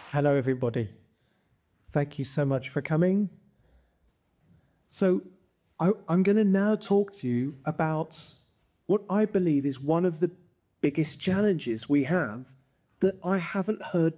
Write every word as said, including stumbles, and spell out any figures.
Hello, everybody. Thank you so much for coming. So, I, I'm going to now talk to you about what I believe is one of the biggest challenges we have that I haven't heard